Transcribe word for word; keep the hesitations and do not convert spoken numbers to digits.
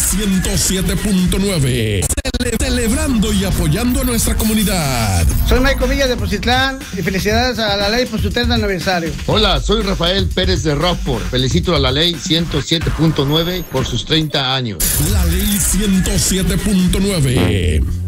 ciento siete punto nueve. Cele- celebrando y apoyando a nuestra comunidad. Soy Michael Villa de Poncitlán y felicidades a la ley por su treinta aniversario. Hola, soy Rafael Pérez de Rockford. Felicito a la ley ciento siete punto nueve por sus treinta años. La ley ciento siete punto nueve.